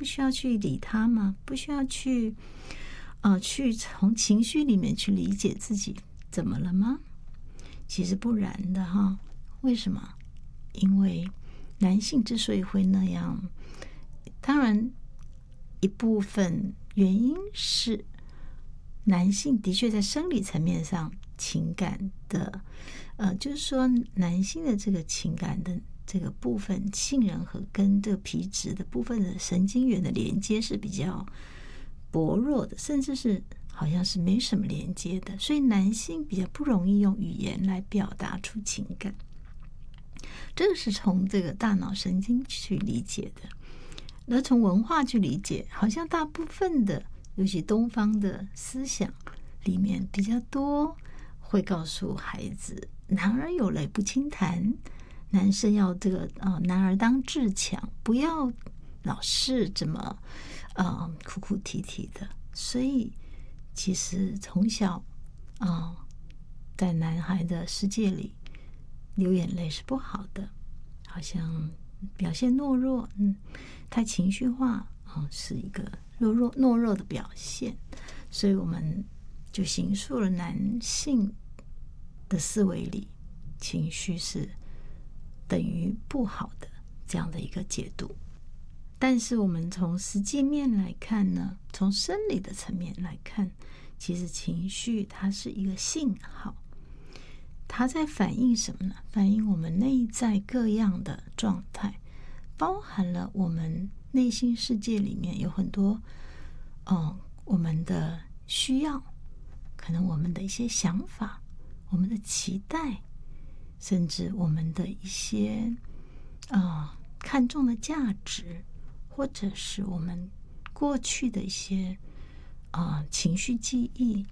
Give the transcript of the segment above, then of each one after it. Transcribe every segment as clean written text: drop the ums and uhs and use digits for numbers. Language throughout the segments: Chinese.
不需要去理他吗？不需要去从情绪里面去理解自己怎么了吗？其实不然的哈。为什么？因为男性之所以会那样，当然一部分原因是男性的确在生理层面上情感的就是说男性的这个情感的这个部分，杏仁核跟这个皮质的部分的神经元的连接是比较薄弱的，甚至是好像是没什么连接的，所以男性比较不容易用语言来表达出情感。这个是从这个大脑神经去理解的，而从文化去理解，好像大部分的尤其东方的思想里面比较多会告诉孩子，男儿有泪不轻弹，男生要这个男儿当自强，不要老是这么哭哭啼啼的。所以其实从小在男孩的世界里流眼泪是不好的，好像表现懦弱，太情绪化是一个懦弱的表现。所以我们就形塑了男性的思维里情绪是等于不好的这样的一个解读。但是我们从实际面来看呢，从生理的层面来看，其实情绪它是一个信号，它在反映什么呢？反映我们内在各样的状态，包含了我们内心世界里面有很多我们的需要，可能我们的一些想法，我们的期待，甚至我们的一些看重的价值，或者是我们过去的一些情绪记忆，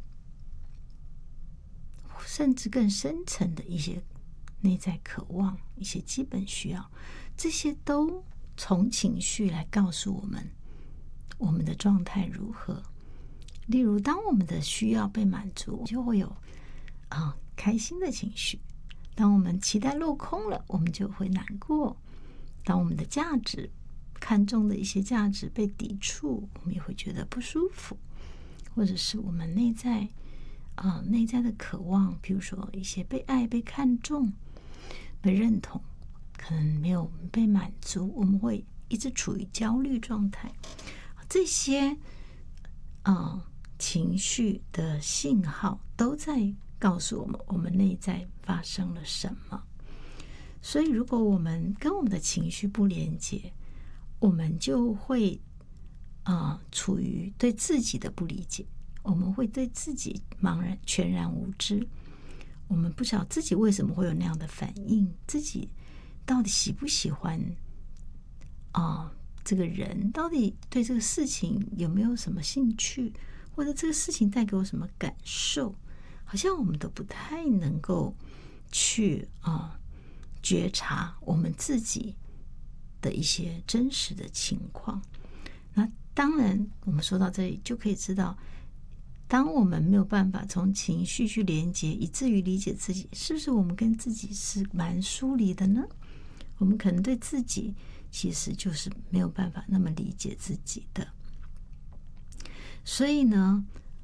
甚至更深层的一些内在渴望，一些基本需要，这些都从情绪来告诉我们我们的状态如何。例如当我们的需要被满足，就会有开心的情绪；当我们期待落空了，我们就会难过；当我们的价值看重的一些价值被抵触，我们也会觉得不舒服。或者是我们内在的渴望，比如说一些被爱、被看重、被认同，可能没有被满足，我们会一直处于焦虑状态。这些情绪的信号都在告诉我们内在发生了什么。所以如果我们跟我们的情绪不连接，我们就会处于对自己的不理解，我们会对自己全然无知，我们不知道自己为什么会有那样的反应，自己到底喜不喜欢这个人，到底对这个事情有没有什么兴趣，或者这个事情带给我什么感受，好像我们都不太能够去觉察我们自己的一些真实的情况。那当然我们说到这里就可以知道，当我们没有办法从情绪去连接，以至于理解自己，是不是我们跟自己是蛮疏离的呢？我们可能对自己其实就是没有办法那么理解自己的。所以呢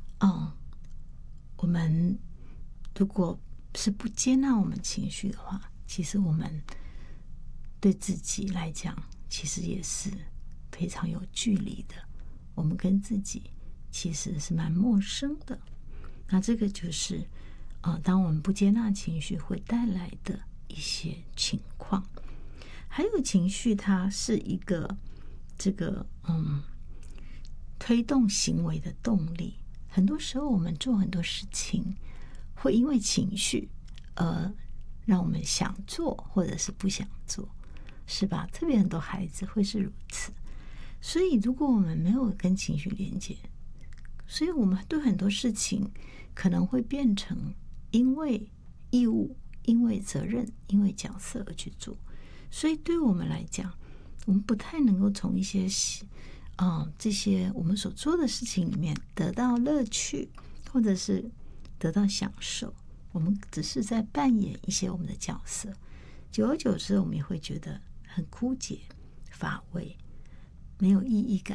我们如果是不接纳我们情绪的话，其实我们对自己来讲其实也是非常有距离的，我们跟自己其实是蛮陌生的。那这个就是当我们不接纳情绪会带来的一些情况。还有情绪它是一个这个推动行为的动力。很多时候我们做很多事情会因为情绪而让我们想做或者是不想做，是吧？特别很多孩子会是如此。所以如果我们没有跟情绪连接，所以我们对很多事情可能会变成因为义务、因为责任、因为角色而去做。所以对我们来讲，我们不太能够从一些这些我们所做的事情里面得到乐趣，或者是得到享受。我们只是在扮演一些我们的角色，久而久之我们也会觉得很枯竭乏味，没有意义感。